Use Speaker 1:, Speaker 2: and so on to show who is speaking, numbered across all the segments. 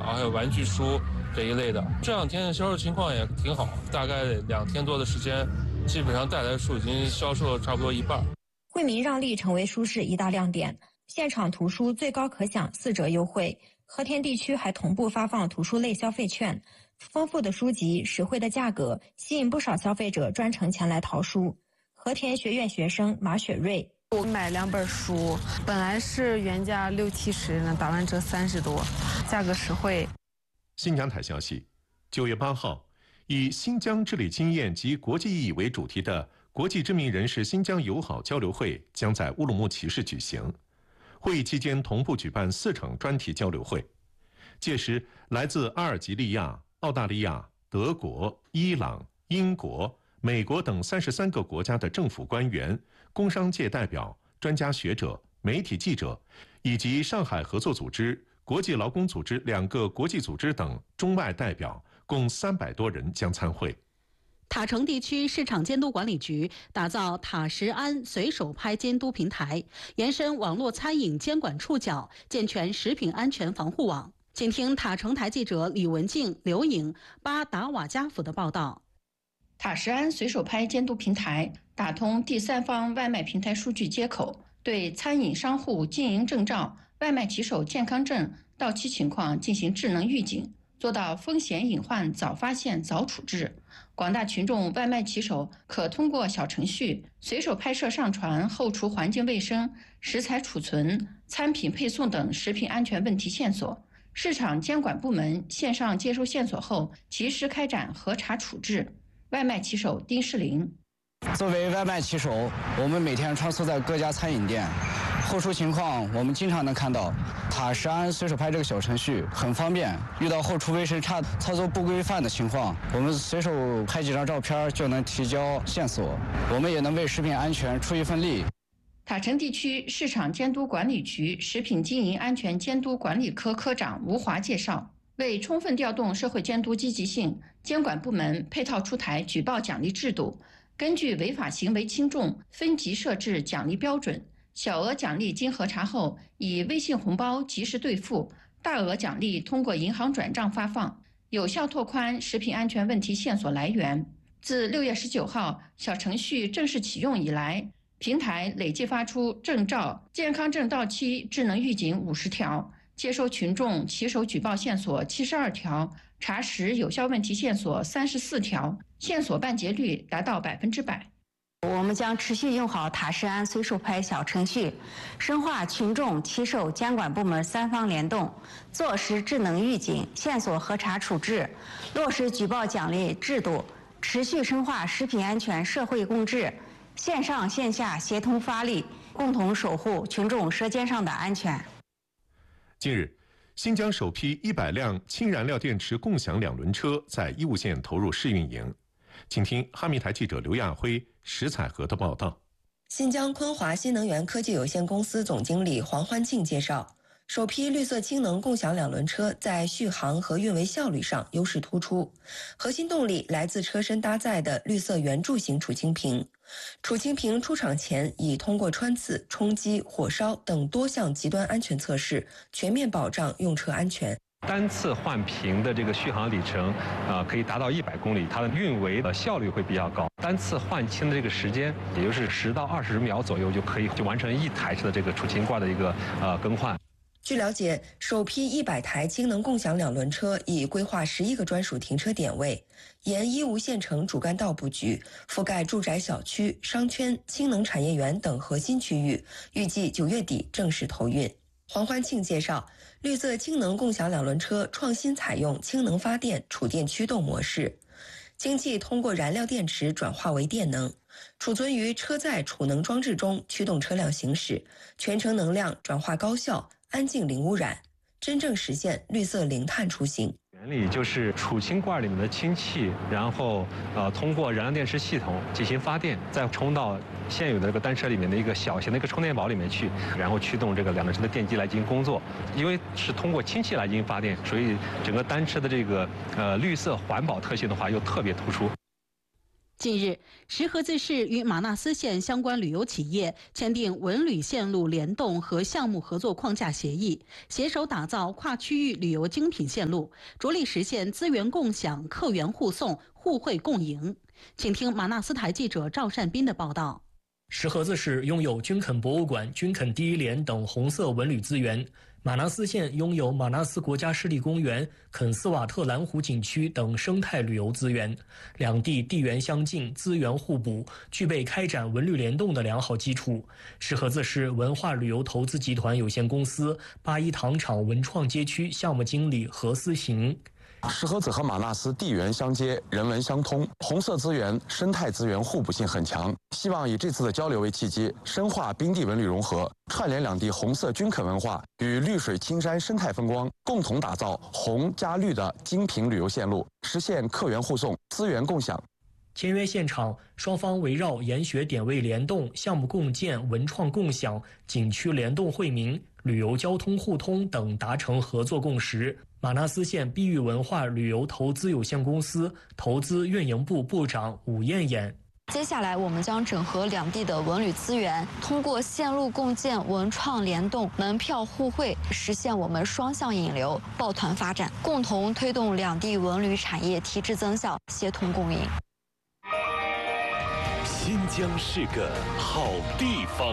Speaker 1: 还有玩具书这一类的。这2天的销售情况也挺好，大概2天多的时间，基本上带来的书已经销售了差不多一半。
Speaker 2: 惠民让利成为书市一大亮点，现场图书最高可享4折优惠。和田地区还同步发放图书类消费券，丰富的书籍、实惠的价格，吸引不少消费者专程前来淘书。和田学院学生马雪瑞，
Speaker 3: 我买2本书，本来是原价60、70呢，打完折30多，价格实惠。
Speaker 4: 新疆台消息，9月8号，以新疆治理经验及国际意义为主题的国际知名人士新疆友好交流会将在乌鲁木齐市举行。会议期间同步举办4场专题交流会，届时来自阿尔及利亚、澳大利亚、德国、伊朗、英国、美国等33个国家的政府官员、工商界代表、专家学者、媒体记者，以及上海合作组织、国际劳工组织2个国际组织等中外代表，共300多人将参会。
Speaker 5: 塔城地区市场监督管理局打造塔什安随手拍监督平台，延伸网络餐饮监管触角，健全食品安全防护网。请听塔城台记者李文静、刘颖、巴达瓦加府的报道。
Speaker 6: 塔什安随手拍监督平台打通第三方外卖平台数据接口，对餐饮商户经营证照、外卖骑手健康证到期情况进行智能预警，做到风险隐患早发现、早处置。广大群众外卖骑手可通过小程序随手拍摄上传后厨环境卫生、食材储存、餐品配送等食品安全问题线索。市场监管部门线上接收线索后，及时开展核查处置。外卖骑手丁世林，
Speaker 7: 作为外卖骑手，我们每天穿梭在各家餐饮店，后厨情况我们经常能看到。塔什安随手拍这个小程序很方便，遇到后厨卫生差、操作不规范的情况，我们随手拍几张照片就能提交线索，我们也能为食品安全出一份力。
Speaker 6: 塔城地区市场监督管理局食品经营安全监督管理科科长吴华介绍，为充分调动社会监督积极性，监管部门配套出台举报奖励制度，根据违法行为轻重分级设置奖励标准，小额奖励经核查后以微信红包及时兑付，大额奖励通过银行转账发放，有效拓宽食品安全问题线索来源。自6月19号小程序正式启用以来，平台累计发出证照、健康证到期智能预警50条，接收群众骑手举报线索72条，查实有效问题线索34条，线索办结率达到100%。
Speaker 8: 我们将持续用好塔什安随手拍小程序，深化群众、骑手、监管部门3方联动，落实智能预警、线索核查处置，落实举报奖励制度，持续深化食品安全社会共治，线上线下协同发力，共同守护群众舌尖上的安全。
Speaker 4: 近日，新疆首批100辆氢燃料电池共享2轮车在义乌县投入试运营。请听哈密台记者刘亚辉、石彩河的报道。
Speaker 9: 新疆昆华新能源科技有限公司总经理黄欢庆介绍，首批绿色氢能共享2轮车在续航和运维效率上优势突出，核心动力来自车身搭载的绿色圆柱形储氢瓶。储氢瓶出厂前已通过穿刺、冲击、火烧等多项极端安全测试，全面保障用车安全。
Speaker 10: 单次换瓶的这个续航里程，可以达到100公里，它的运维的效率会比较高。单次换氢的这个时间，也就是10到20秒左右，就可以完成1台车的这个储氢罐的一个更换。
Speaker 9: 据了解，首批100台氢能共享2轮车已规划11个专属停车点位，沿义乌县城主干道布局，覆盖住宅小区、商圈、氢能产业园等核心区域，预计9月底正式投运。黄欢庆介绍，绿色氢能共享2轮车创新采用氢能发电储电驱动模式，氢气通过燃料电池转化为电能，储存于车载储能装置中驱动车辆行驶，全程能量转化高效、安静零污染，真正实现绿色零碳出行。
Speaker 10: 原理就是储氢罐里面的氢气，然后通过燃料电池系统进行发电，再充到现有的这个单车里面的一个小型的一个充电宝里面去，然后驱动这个2轮车的电机来进行工作。因为是通过氢气来进行发电，所以整个单车的这个绿色环保特性的话又特别突出。
Speaker 5: 近日，石河子市与马纳斯县相关旅游企业签订文旅线路联动和项目合作框架协议，携手打造跨区域旅游精品线路，着力实现资源共享、客源互送、互惠共赢。请听马纳斯台记者赵善斌的报道。
Speaker 11: 石河子市拥有军垦博物馆、军垦第一联等红色文旅资源。马纳斯县拥有马纳斯国家湿地公园、肯斯瓦特蓝湖景区等生态旅游资源，两地地缘相近，资源互补，具备开展文旅联动的良好基础。石河子市文化旅游投资集团有限公司八一糖厂文创街区项目经理何思行。
Speaker 12: 石河子和马纳斯地缘相接，人文相通，红色资源、生态资源互补性很强。希望以这次的交流为契机，深化滨地文旅融合，串联两地红色军垦文化与绿水青山生态风光，共同打造红加绿的精品旅游线路，实现客源互送、资源共享。
Speaker 11: 签约现场，双方围绕研学点位联动、项目共建、文创共享、景区联动惠民、旅游交通互通等达成合作共识。马纳斯县碧玉文化旅游投资有限公司投资运营部部长武艳艳。
Speaker 13: 接下来，我们将整合两地的文旅资源，通过线路共建、文创联动、门票互惠，实现我们双向引流、抱团发展，共同推动两地文旅产业提质增效、协同共赢。
Speaker 14: 新疆是个好地方。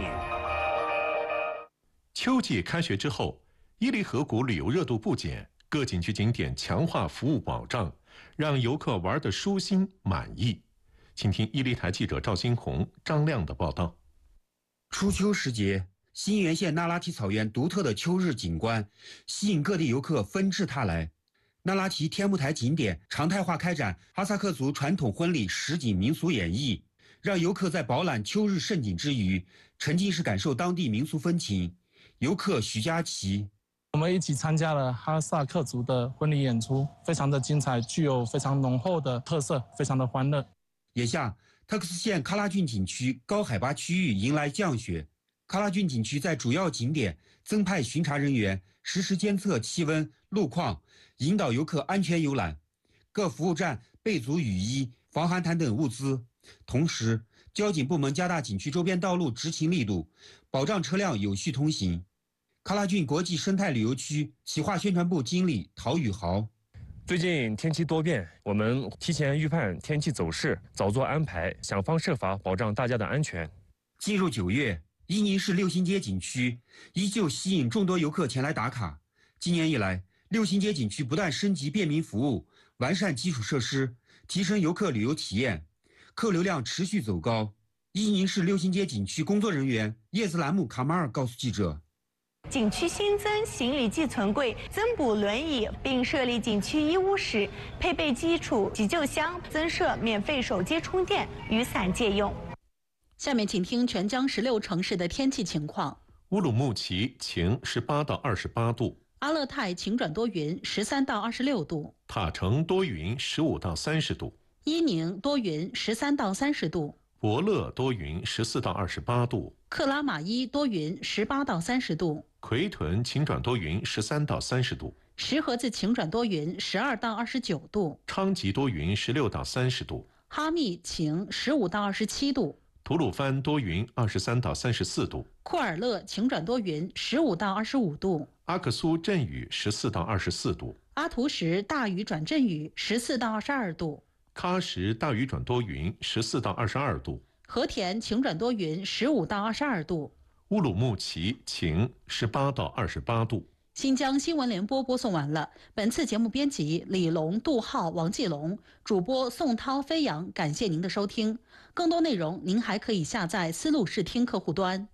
Speaker 4: 秋季开学之后，伊犁河谷旅游热度不减。各景区景点强化服务保障，让游客玩得舒心满意。请听伊犁台记者赵新红、张亮的报道。
Speaker 15: 初秋时节，新源县那拉提草原独特的秋日景观，吸引各地游客纷至沓来。那拉提天目台景点常态化开展哈萨克族传统婚礼实景民俗演绎，让游客在饱览秋日盛景之余，沉浸式感受当地民俗风情。游客徐佳琪。
Speaker 16: 我们一起参加了哈萨克族的婚礼演出，非常的精彩，具有非常浓厚的特色，非常的欢乐。
Speaker 15: 眼下，特克斯县喀拉峻景区高海拔区域迎来降雪，喀拉峻景区在主要景点增派巡查人员，实时监测气温、路况，引导游客安全游览。各服务站备足雨衣、防寒毯等物资，同时，交警部门加大景区周边道路执勤力度，保障车辆有序通行。喀拉峻国际生态旅游区企划宣传部经理陶宇豪：
Speaker 17: 最近天气多变，我们提前预判天气走势，早做安排，想方设法保障大家的安全。
Speaker 15: 进入9月，伊宁市六星街景区依旧吸引众多游客前来打卡。今年以来，六星街景区不断升级便民服务，完善基础设施，提升游客旅游体验，客流量持续走高。伊宁市六星街景区工作人员叶兹兰木卡马尔告诉记者。
Speaker 18: 景区新增行李寄存柜，增补轮椅，并设立景区医务室，配备基础急救箱，增设免费手机充电、雨伞借用。
Speaker 5: 下面请听全疆16城市的天气情况。
Speaker 4: 乌鲁木齐晴18到28度，
Speaker 5: 阿勒泰晴转多云13到26度，
Speaker 4: 塔城多云15到30度，
Speaker 5: 伊宁多云13到30度，
Speaker 4: 博乐多云14到28度，
Speaker 5: 克拉玛依多云18到30度，
Speaker 4: 奎屯晴转多云13到30度，
Speaker 5: 石河子晴转多云12到29度，
Speaker 4: 昌吉多云16到30度，
Speaker 5: 哈密晴15到27度，
Speaker 4: 吐鲁番多云23到34度，
Speaker 5: 库尔勒晴转多云15到25度，
Speaker 4: 阿克苏阵雨14到24度，
Speaker 5: 阿图什大雨转阵雨14到22度，
Speaker 4: 喀什大雨转多云14到22度，
Speaker 5: 和田晴转多云15到22度，
Speaker 4: 乌鲁木齐晴18到28度。
Speaker 5: 新疆新闻联播播送完了。本次节目编辑李龙、杜浩、王继龙，主播宋涛、飞扬。感谢您的收听。更多内容您还可以下载思路视听客户端。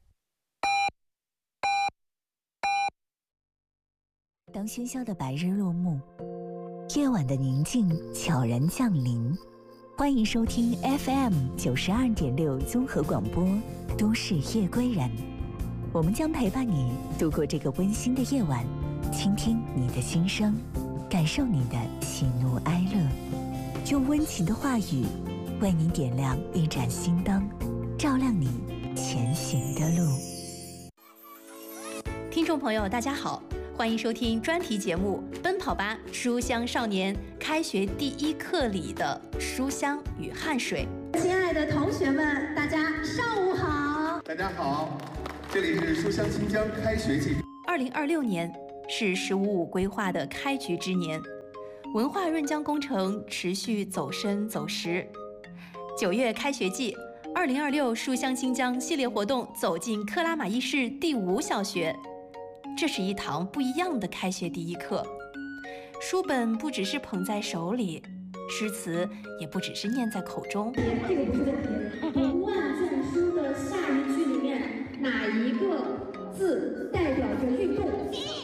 Speaker 19: 当喧嚣的白日落幕，夜晚的宁静悄然降临。欢迎收听 FM 92.6综合广播都市夜归人，我们将陪伴你度过这个温馨的夜晚，倾听你的心声，感受你的喜怒哀乐，用温情的话语为你点亮一盏心灯，照亮你前行的路。
Speaker 20: 听众朋友大家好，欢迎收听专题节目《奔跑吧书香少年》开学第一课里的书香与汗水。
Speaker 21: 亲爱的同学们，大家上午好。
Speaker 22: 大家好，这里是书香新疆开学季。
Speaker 20: 2026年是“15+5”规划的开局之年，文化润江工程持续走深走实。9月开学季，2026书香新疆系列活动走进克拉玛依市第5小学，这是一堂不一样的开学第一课。书本不只是捧在手里，诗词也不只是念在口中。
Speaker 21: 这个不是问题。万卷书的下一句里面，哪一个字代表着运动？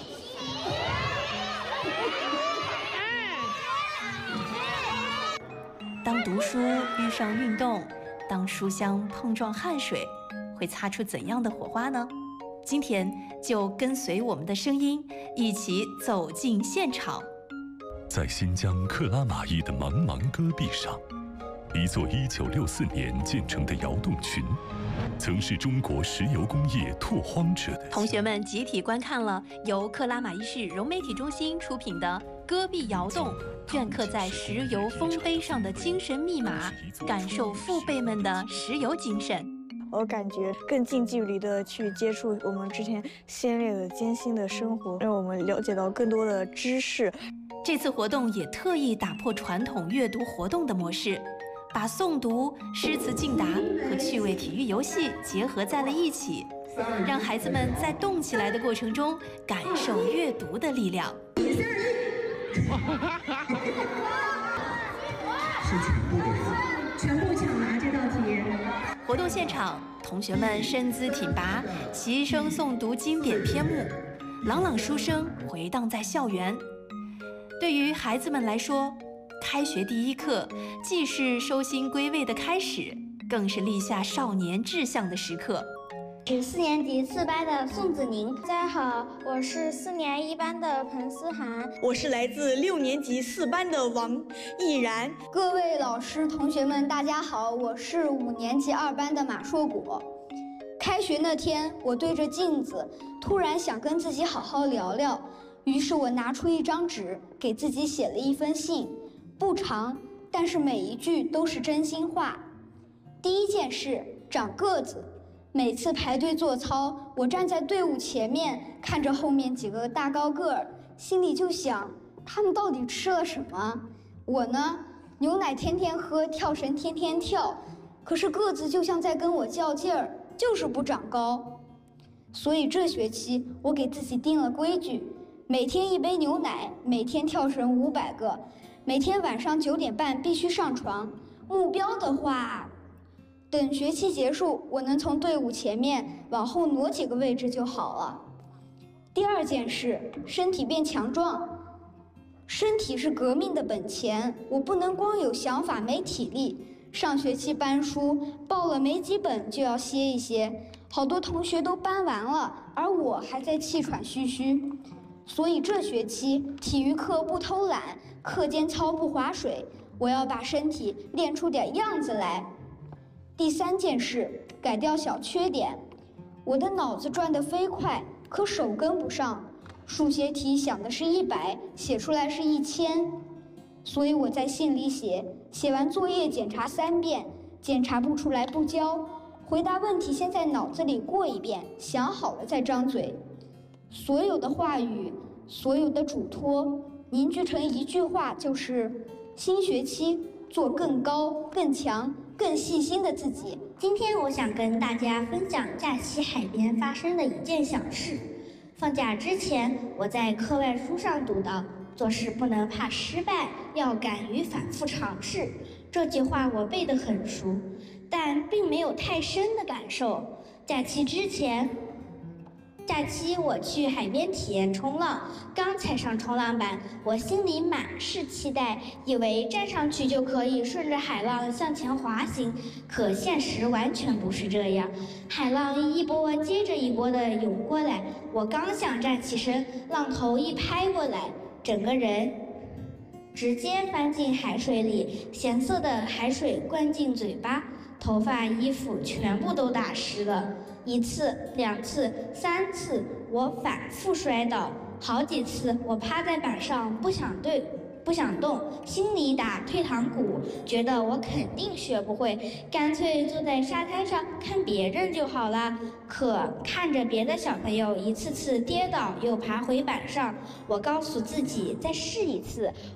Speaker 20: 当读书遇上运动，当书香碰撞汗水，会擦出怎样的火花呢？今天就跟随我们的声音，一起走进现场。
Speaker 14: 在新疆克拉玛依的茫茫戈壁上，一座1964年建成的窑洞群，曾是中国石油工业拓荒者的。
Speaker 20: 同学们集体观看了由克拉玛依市融媒体中心出品的《戈壁窑洞》，镌刻在石油丰碑上的精神密码，感受父辈们的石油精神。
Speaker 23: 我感觉更近距离的去接触我们之前先烈的艰辛的生活，让我们了解到更多的知识。
Speaker 20: 这次活动也特意打破传统阅读活动的模式，把诵读、诗词竞答和趣味体育游戏结合在了一起，让孩子们在动起来的过程中感受阅读的力量。
Speaker 21: 全部抢答这道题。
Speaker 20: 活动现场，同学们身姿挺拔，齐声诵读经典篇目，朗朗书声回荡在校园。对于孩子们来说，开学第一课既是收心归位的开始，更是立下少年志向的时刻。
Speaker 24: 是4年级4班的宋子宁。大家好，我是4年1班的彭思涵。
Speaker 23: 我是来自6年级4班的王毅然。
Speaker 24: 各位老师、同学们，大家好，我是5年级2班的马硕果。开学那天，我对着镜子，突然想跟自己好好聊聊，于是我拿出一张纸，给自己写了一封信，不长，但是每一句都是真心话。第一件事，长个子。每次排队做操，我站在队伍前面，看着后面几个大高个儿，心里就想，他们到底吃了什么？我呢，牛奶天天喝，跳绳天天跳，可是个子就像在跟我较劲儿，就是不长高。所以这学期我给自己定了规矩，每天1杯牛奶，每天跳绳500个，每天晚上9点半必须上床。目标的话，等学期结束，我能从队伍前面往后挪几个位置就好了。第二件事，身体变强壮。身体是革命的本钱，我不能光有想法没体力。上学期搬书，报了没几本就要歇一歇，好多同学都搬完了，而我还在气喘吁吁。所以这学期体育课不偷懒，课间操不划水，我要把身体练出点样子来。第三件事，改掉小缺点。我的脑子转得飞快，可手跟不上。数学题想的是100，写出来是1000。所以我在信里写完作业检查3遍，检查不出来不交。回答问题先在脑子里过一遍，想好了再张嘴。所有的话语，所有的嘱托，凝聚成一句话，就是新学期做更高、更强、更细心的自己。今天我想跟大家分享假期海边发生的一件小事。放假之前，我在课外书上读到，做事不能怕失败，要敢于反复尝试。这句话我背得很熟，但并没有太深的感受。假期我去海边体验冲浪，刚踩上冲浪板，我心里满是期待，以为站上去就可以顺着海浪向前滑行，可现实完全不是这样。海浪一波接着一波的涌过来，我刚想站起身，浪头一拍过来，整个人直接翻进海水里，咸涩的海水灌进嘴巴，头发衣服全部都打湿了。1次、2次、3次，我反复摔倒，好几次我趴在板上不想不想动，心里打退堂鼓，觉得我肯定学不会，干脆坐在沙滩上看别人就好了。可看着别的小朋友一次次跌倒又爬回板上，我告诉自己再试一次，